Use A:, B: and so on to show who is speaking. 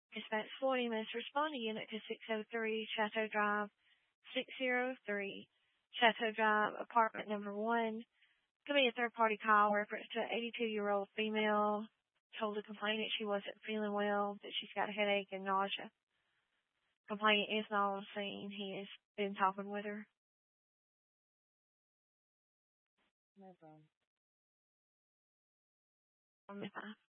A: Dispatch 40 minutes. Respond to unit to 603 Chateau Drive, 603 Chateau Drive, apartment number 1. Could be a third-party call reference to an 82-year-old female told the complainant she wasn't feeling well, that she's got a headache and nausea. Complainant is not on scene. He has been talking with her.
B: No problem.
A: Bye.